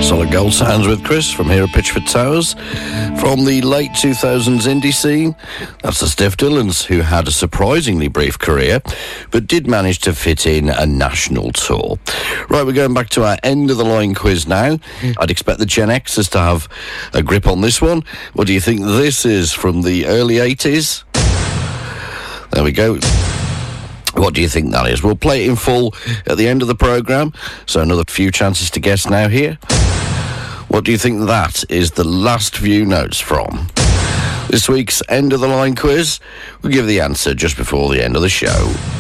Solid Gold Sounds with Chris from here at Pitchford Towers. From the late 2000s indie scene, that's the Stiff Dillons, who had a surprisingly brief career, but did manage to fit in a national tour. Right, we're going back to our end-of-the-line quiz now. I'd expect the Gen Xers to have a grip on this one. What do you think this is from the early 80s? There we go. What do you think that is? We'll play it in full at the end of the programme, so another few chances to guess now here. What do you think that is the last few notes from? This week's end of the line quiz, we'll give the answer just before the end of the show.